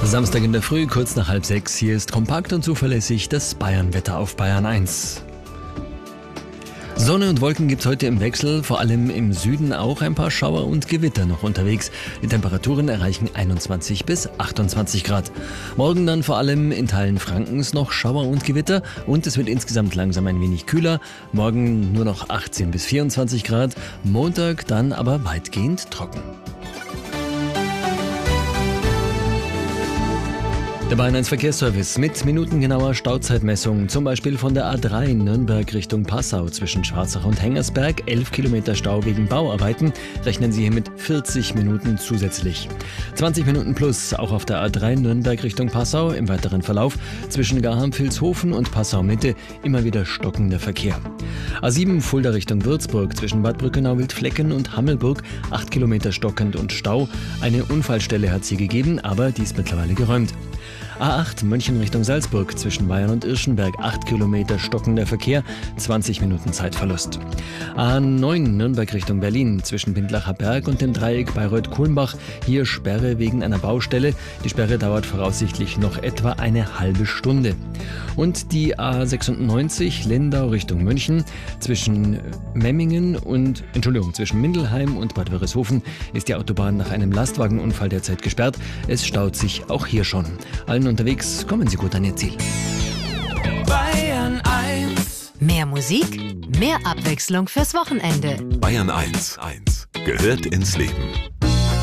Samstag in der Früh, kurz nach 5:30. Hier ist kompakt und zuverlässig das Bayern-Wetter auf Bayern 1. Sonne und Wolken gibt's heute im Wechsel, vor allem im Süden auch ein paar Schauer und Gewitter noch unterwegs. Die Temperaturen erreichen 21 bis 28 Grad. Morgen dann vor allem in Teilen Frankens noch Schauer und Gewitter und es wird insgesamt langsam ein wenig kühler. Morgen nur noch 18 bis 24 Grad, Montag dann aber weitgehend trocken. Der Bayern 1 Verkehrsservice mit minutengenauer Stauzeitmessung, zum Beispiel von der A3 Nürnberg Richtung Passau zwischen Schwarzach und Hengersberg, 11 Kilometer Stau wegen Bauarbeiten, rechnen Sie hier mit 40 Minuten zusätzlich. 20 Minuten plus auch auf der A3 Nürnberg Richtung Passau, im weiteren Verlauf zwischen Garham-Vilshofen und Passau Mitte immer wieder stockender Verkehr. A7 Fulda Richtung Würzburg zwischen Bad Brückenau-Wildflecken und Hammelburg, 8 Kilometer stockend und Stau. Eine Unfallstelle hat es hier gegeben, aber die ist mittlerweile geräumt. A8 München Richtung Salzburg zwischen Bayern und Irschenberg, 8 Kilometer stockender Verkehr, 20 Minuten Zeitverlust. A9 Nürnberg Richtung Berlin zwischen Bindlacher Berg und dem Dreieck Bayreuth-Kulmbach, hier Sperre wegen einer Baustelle. Die Sperre dauert voraussichtlich noch etwa eine halbe Stunde. Und die A96 Lindau Richtung München zwischen zwischen Mindelheim und Bad Wörishofen ist die Autobahn nach einem Lastwagenunfall derzeit gesperrt. Es staut sich auch hier schon. Allen unterwegs, kommen Sie gut an Ihr Ziel. Bayern 1. Mehr Musik, mehr Abwechslung fürs Wochenende. Bayern 1 gehört ins Leben.